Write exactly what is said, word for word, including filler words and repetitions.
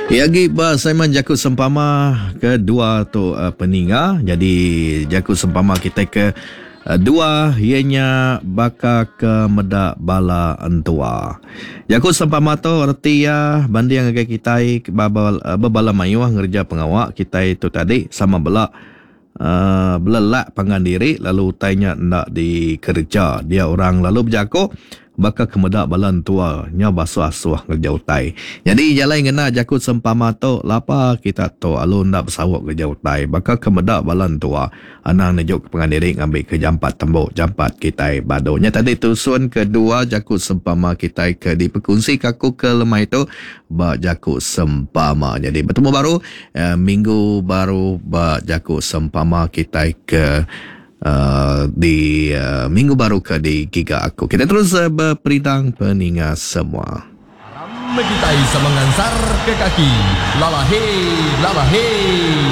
Yagi ba Simon Jakut Sempama kedua tu uh, peninga. Jadi Jakut Sempama kita ke uh, dua ianya baka ke medak bala entua. Jakut Sempama tu erti ya banding dengan kita babal uh, babala mayuah ngerja pengawak kita itu tadi sama bela uh, belelak pangan diri lalu tanya nak dikerja dia orang lalu berjaku baka kemedak balan tua nya basuh asuh kerja utai. Jadi jalan kena Jakut Sempama tu lapa kita tu alun nak bersawak kerja utai baka kemedak balan tua anang nejuk pengandiri ngambil ke jampat tembok jampat kita badonya tadi tusun kedua Jakut Sempama kita ke di perkongsi kaku ke lemah itu ba Jakut Sempama. Jadi bertemu baru eh, minggu baru ba Jakut Sempama kita ke Uh, di uh, minggu baru ke di Giga Aku. Kita terus uh, berperidang peninga semua. Megitai semengansar ke kaki. Lalahe, lalahe.